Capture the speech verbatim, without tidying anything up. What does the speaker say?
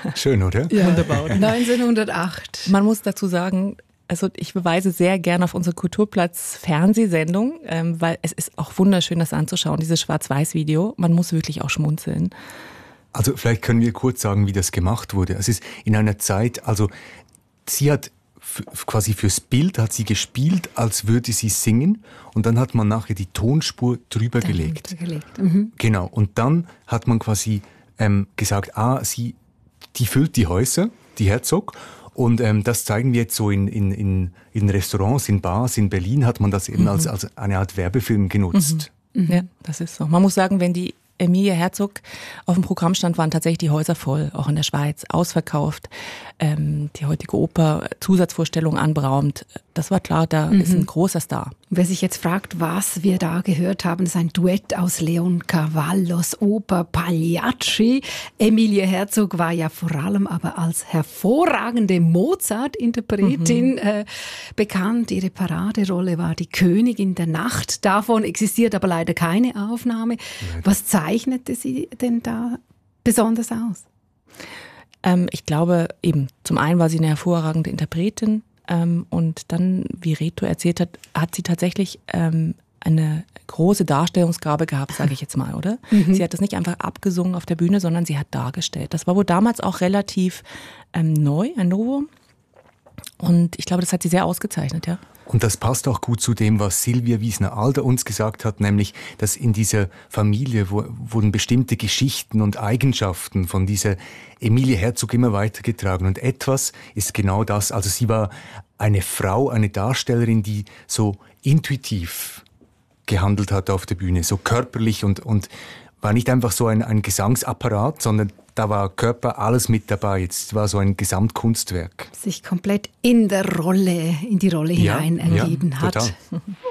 Schön, oder? Ja. Wunderbar. neunzehnhundertacht. Man muss dazu sagen, also ich beweise sehr gerne auf unsere Kulturplatz-Fernsehsendung, ähm, weil es ist auch wunderschön, das anzuschauen, dieses Schwarz-Weiß-Video. Man muss wirklich auch schmunzeln. Also vielleicht können wir kurz sagen, wie das gemacht wurde. Es ist in einer Zeit, also sie hat f- quasi fürs Bild hat sie gespielt, als würde sie singen, und dann hat man nachher die Tonspur drüber Dann gelegt. drüber gelegt. Mhm. Genau, und dann hat man quasi ähm, gesagt, ah, sie, die füllt die Häuser, die Herzog, und ähm, das zeigen wir jetzt so in, in, in, in Restaurants, in Bars, in Berlin hat man das eben Mhm. als, als eine Art Werbefilm genutzt. Mhm. Ja, das ist so. Man muss sagen, wenn die Emilie Herzog auf dem Programm stand, waren tatsächlich die Häuser voll, auch in der Schweiz, ausverkauft. Ähm, die heutige Oper, Zusatzvorstellungen anberaumt. Das war klar, da mhm. ist ein großer Star. Wer sich jetzt fragt, was wir da gehört haben, ist ein Duett aus Leon Cavallos Oper Pagliacci. Emilie Herzog war ja vor allem aber als hervorragende Mozart-Interpretin mhm. äh, bekannt. Ihre Paraderolle war die Königin der Nacht. Davon existiert aber leider keine Aufnahme. Ja. Was zeichnete sie denn da besonders aus? Ähm, ich glaube eben, zum einen war sie eine hervorragende Interpretin, ähm, und dann, wie Reto erzählt hat, hat sie tatsächlich ähm, eine große Darstellungsgabe gehabt, sage ich jetzt mal, oder? Mhm. Sie hat das nicht einfach abgesungen auf der Bühne, sondern sie hat dargestellt. Das war wohl damals auch relativ ähm, neu, ein Novum. Und ich glaube, das hat sie sehr ausgezeichnet, ja. Und das passt auch gut zu dem, was Silvia Wiesner-Alder uns gesagt hat, nämlich, dass in dieser Familie wo, wurden bestimmte Geschichten und Eigenschaften von dieser Emilie Herzog immer weitergetragen. Und etwas ist genau das. Also sie war eine Frau, eine Darstellerin, die so intuitiv gehandelt hat auf der Bühne, so körperlich, und, und war nicht einfach so ein, ein Gesangsapparat, sondern da war Körper, alles mit dabei. Es war so ein Gesamtkunstwerk. Sich komplett in der Rolle, in die Rolle ja, hinein ergeben ja, hat. Total.